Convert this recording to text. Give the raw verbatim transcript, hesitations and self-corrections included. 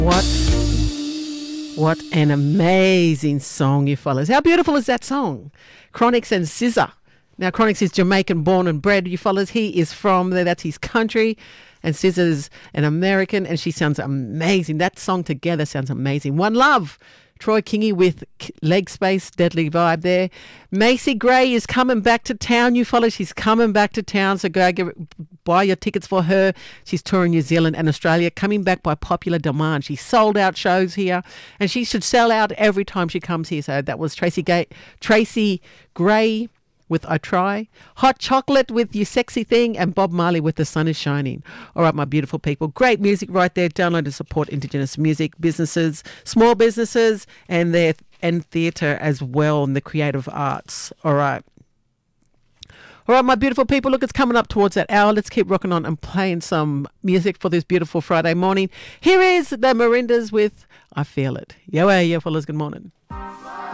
What what an amazing song, you fellas. How beautiful is that song? Chronixx and S Z A. Now, Chronixx is Jamaican born and bred, you fellas. He is from there. That's his country. And S Z A is an American, and she sounds amazing. That song together sounds amazing. One Love. Troy Kingi with Leg Space, deadly vibe there. Macy Gray is coming back to town, you fellas. She's coming back to town, so go get, buy your tickets for her. She's touring New Zealand and Australia, coming back by popular demand. She sold out shows here, and she should sell out every time she comes here. So that was Tracy Gay, Tracy Gray with I Try, Hot Chocolate with You Sexy Thing, and Bob Marley with The Sun Is Shining. All right, my beautiful people, great music right there. Download to support Indigenous music, businesses, small businesses, and their and theatre as well, and the creative arts. All right. All right, my beautiful people, look, it's coming up towards that hour. Let's keep rocking on and playing some music for this beautiful Friday morning. Here is the Marindas with I Feel It. Yo, hey, yo, fellas, good morning.